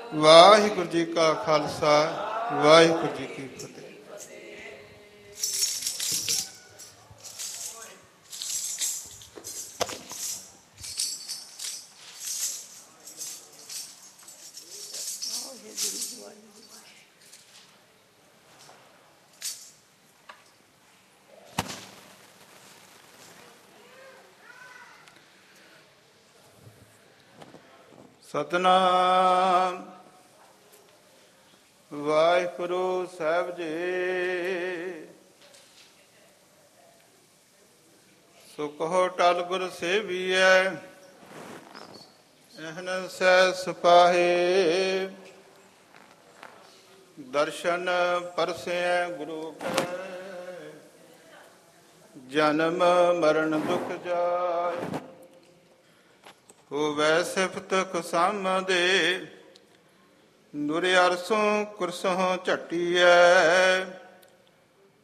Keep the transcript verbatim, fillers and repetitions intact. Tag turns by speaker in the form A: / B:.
A: ਵਾਹਿਗੁਰੂ ਜੀ ਕਾ ਖਾਲਸਾ, ਵਾਹਿਗੁਰੂ ਜੀ ਕੀ ਫਤਿਹ। ਸਤਿਨਾਮ ਵਾਹਿਗੁਰੂ ਸਾਹਿਬ ਜੀ। ਸੁਖੋ ਟਲ ਗੁਰ ਸੇਵੀਐ, ਅਹਨਸੈ ਸਿਪਾਹੀ। ਦਰਸ਼ਨ ਪਰਸੈ ਗੁਰੂ ਕੈ, ਜਨਮ ਮਰਨ ਦੁਖ ਜਾਇ। ਹੋਵੈ ਸਿਫਤ ਖੁਸਾਮਦੇ, ਨੂਰੇ ਅਰਸੋਂ ਕੁਰਸੋਂ ਝਟੀਐ।